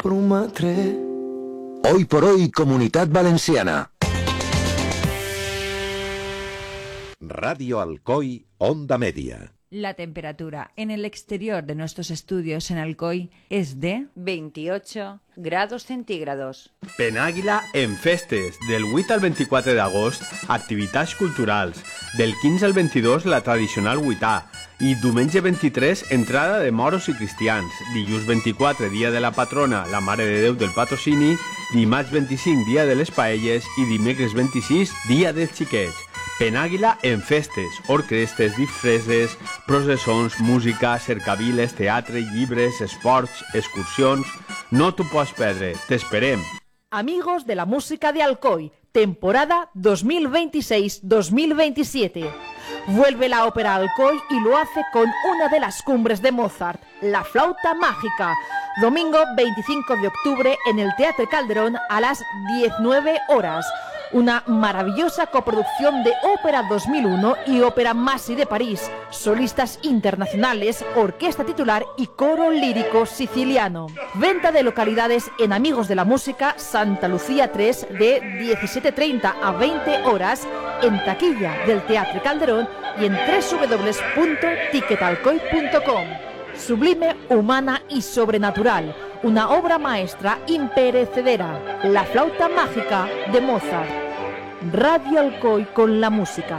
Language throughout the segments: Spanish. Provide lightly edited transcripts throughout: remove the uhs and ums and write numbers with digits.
Hoy por hoy, Comunitat Valenciana. Radio Alcoy, Onda Media. La temperatura en el exterior de nuestros estudios en Alcoy es de 28 grados centígrados. Penàguila en festes. Del 8 al 24 d'agost, activitats culturals. Del 15 al 22, la tradicional Huità. I diumenge 23, entrada de moros i cristians. Dilluns 24, dia de la patrona, la Mare de Déu del Patrocini. Dimarts 25, dia de les paelles. I dimecres 26, dia dels xiquets. Penàguila en festes, orquestes, disfresses, processons, música, cercaviles, teatre, llibres, esports, excursions... No t'ho pots perdre, t'esperem. Amigos de la música de Alcoy, temporada 2026-2027. Vuelve la ópera Alcoy y lo hace con una de las cumbres de Mozart, La Flauta Mágica. Domingo 25 de octubre en el Teatre Calderón a las 19 horas. Una maravillosa coproducción de Ópera 2001 y Ópera Masi de París, solistas internacionales, orquesta titular y coro lírico siciliano. Venta de localidades en Amigos de la Música, Santa Lucía 3, de 17:30 a 20 horas, en taquilla del Teatre Calderón y en www.ticketalcoy.com. Sublime, humana y sobrenatural. Una obra maestra imperecedera. La Flauta Mágica de Mozart. Radio Alcoy con la música.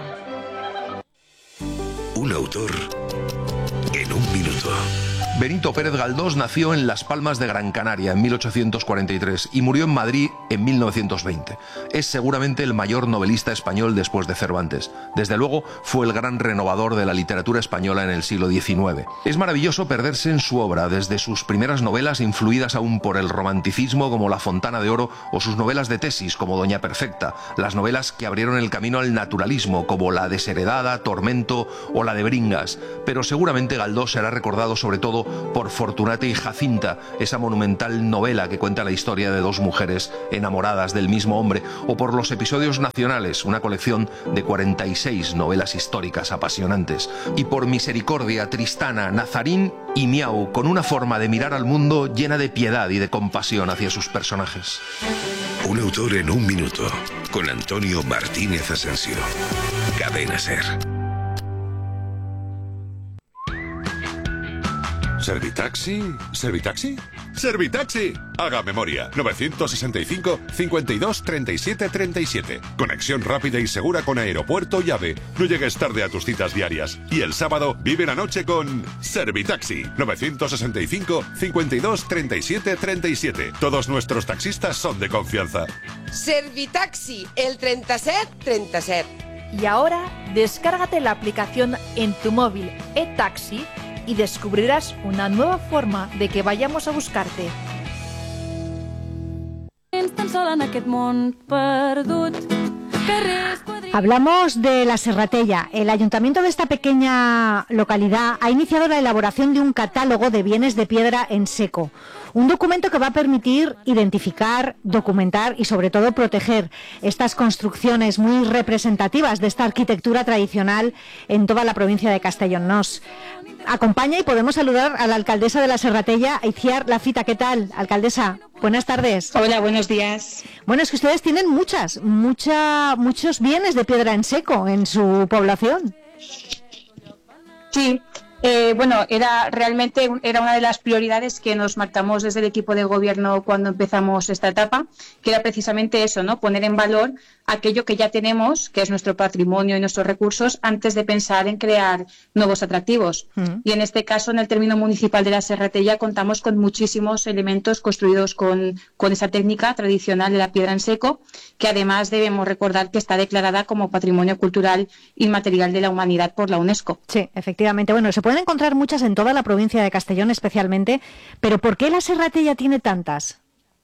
Un autor en un minuto. Benito Pérez Galdós nació en Las Palmas de Gran Canaria en 1843 y murió en Madrid en 1920. Es seguramente el mayor novelista español después de Cervantes. Desde luego fue el gran renovador de la literatura española en el siglo XIX. Es maravilloso perderse en su obra, desde sus primeras novelas influidas aún por el romanticismo como La Fontana de Oro o sus novelas de tesis como Doña Perfecta, las novelas que abrieron el camino al naturalismo como La Desheredada, Tormento o la de Bringas. Pero seguramente Galdós será recordado sobre todo por Fortunata y Jacinta, esa monumental novela que cuenta la historia de dos mujeres enamoradas del mismo hombre, o por Los Episodios Nacionales, una colección de 46 novelas históricas apasionantes, y por Misericordia, Tristana, Nazarín y Miau, con una forma de mirar al mundo llena de piedad y de compasión hacia sus personajes. Un autor en un minuto, con Antonio Martínez Asensio. Cadena SER. ¿Servitaxi? ¿Servitaxi? ¡Servitaxi! Haga memoria. 965 52 37 37. Conexión rápida y segura con aeropuerto y AVE. No llegues tarde a tus citas diarias. Y el sábado vive la noche con Servitaxi. 965 52 37 37. Todos nuestros taxistas son de confianza. Servitaxi, el 37 37. Y ahora, descárgate la aplicación en tu móvil eTaxi y descubrirás una nueva forma de que vayamos a buscarte. Hablamos de la Serratella. El ayuntamiento de esta pequeña localidad ha iniciado la elaboración de un catálogo de bienes de piedra en seco. Un documento que va a permitir identificar, documentar y sobre todo proteger estas construcciones muy representativas de esta arquitectura tradicional en toda la provincia de Castellón. Nos acompaña y podemos saludar a la alcaldesa de la Serratella, Itziar Lafita. ¿Qué tal, alcaldesa? Buenas tardes. Hola, buenos días. Bueno, es que ustedes tienen muchos bienes de piedra en seco en su población. Sí. Bueno, era una de las prioridades que nos marcamos desde el equipo de gobierno cuando empezamos esta etapa, que era precisamente eso, ¿no? Poner en valor aquello que ya tenemos, que es nuestro patrimonio y nuestros recursos, antes de pensar en crear nuevos atractivos. Y en este caso, en el término municipal de la Serratella, contamos con muchísimos elementos construidos con esa técnica tradicional de la piedra en seco, que además debemos recordar que está declarada como Patrimonio Cultural Inmaterial de la Humanidad por la UNESCO. Sí, efectivamente. Bueno, se pueden encontrar muchas en toda la provincia de Castellón especialmente, pero ¿por qué la Serratella tiene tantas?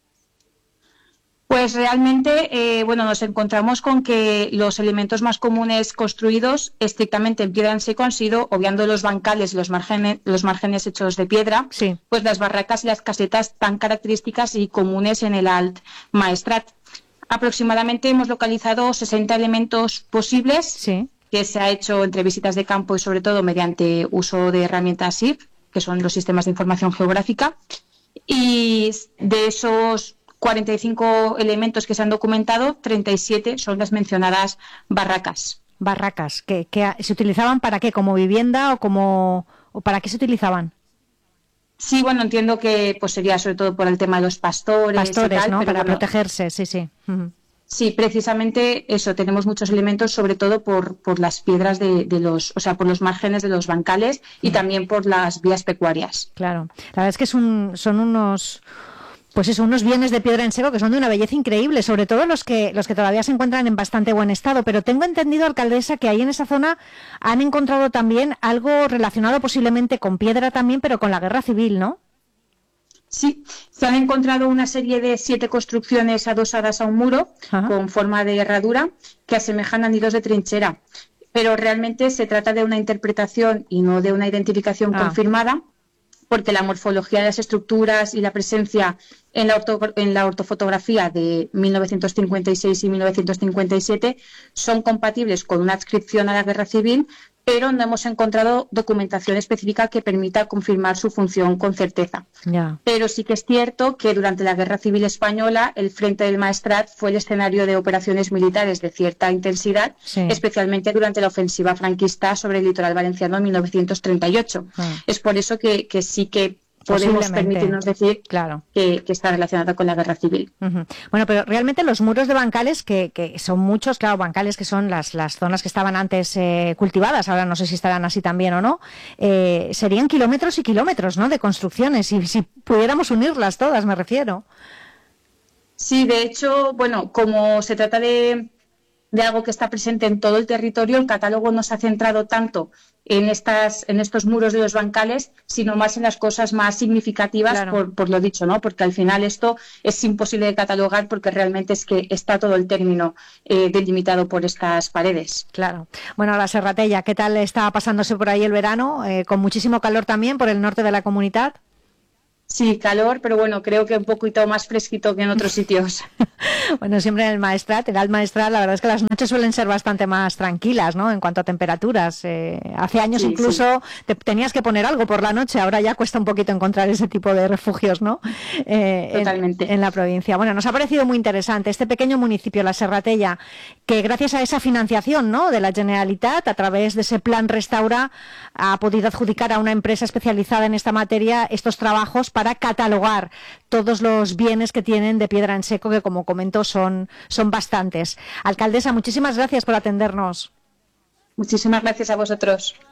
Pues realmente, nos encontramos con que los elementos más comunes construidos estrictamente en piedra en seco han sido, obviando los bancales y los márgenes hechos de piedra, sí, pues las barracas y las casetas tan características y comunes en el Alt Maestrat. Aproximadamente hemos localizado 60 elementos posibles, sí, que se ha hecho entre visitas de campo y sobre todo mediante uso de herramientas SIF, que son los sistemas de información geográfica. y de esos 45 elementos que se han documentado, 37 son las mencionadas barracas. Barracas, ¿que se utilizaban para qué? ¿Como vivienda o para qué se utilizaban? Sí, bueno, entiendo que pues sería sobre todo por el tema de los pastores y tal, ¿no? pero Para bueno, protegerse, sí. Uh-huh. Sí, precisamente eso, tenemos muchos elementos, sobre todo por las piedras por los márgenes de los bancales y también por las vías pecuarias. Claro, la verdad es que son unos... Pues eso, unos bienes de piedra en seco que son de una belleza increíble, sobre todo los que todavía se encuentran en bastante buen estado. Pero tengo entendido, alcaldesa, que ahí en esa zona han encontrado también algo relacionado posiblemente con piedra también, pero con la guerra civil, ¿no? Sí, se han encontrado una serie de 7 construcciones adosadas a un muro con forma de herradura que asemejan a nidos de trinchera, pero realmente se trata de una interpretación y no de una identificación confirmada, porque la morfología de las estructuras y la presencia en la ortofotografía de 1956 y 1957 son compatibles con una adscripción a la guerra civil, pero no hemos encontrado documentación específica que permita confirmar su función con certeza. Ya. Pero sí que es cierto que durante la Guerra Civil Española el Frente del Maestrat fue el escenario de operaciones militares de cierta intensidad, especialmente durante la ofensiva franquista sobre el litoral valenciano en 1938. Es por eso que sí que podemos permitirnos decir que está relacionada con la guerra civil. Uh-huh. Bueno, pero realmente los muros de bancales, que son muchos, claro, bancales que son las zonas que estaban antes cultivadas, ahora no sé si estarán así también o no, serían kilómetros y kilómetros, ¿no?, de construcciones, y si pudiéramos unirlas todas, me refiero. Sí, de hecho, bueno, como se trata de algo que está presente en todo el territorio, el catálogo no se ha centrado tanto en estos muros de los bancales, sino más en las cosas más significativas, por lo dicho, ¿no? Porque al final esto es imposible de catalogar porque realmente es que está todo el término delimitado por estas paredes. Claro. Bueno, la Serratella, ¿qué tal está pasándose por ahí el verano? Con muchísimo calor también por el norte de la comunidad. Sí, calor, pero bueno, creo que un poquito más fresquito que en otros sitios. Bueno, siempre en el Alt Maestrat, la verdad es que las noches suelen ser bastante más tranquilas, ¿no?, en cuanto a temperaturas. Hace años incluso te tenías que poner algo por la noche, ahora ya cuesta un poquito encontrar ese tipo de refugios, ¿no? Totalmente. En la provincia. Bueno, nos ha parecido muy interesante este pequeño municipio, la Serratella, que gracias a esa financiación, ¿no?, de la Generalitat, a través de ese plan Restaura, ha podido adjudicar a una empresa especializada en esta materia estos trabajos para catalogar todos los bienes que tienen de piedra en seco, que como comento son bastantes. Alcaldesa, muchísimas gracias por atendernos. Muchísimas gracias a vosotros.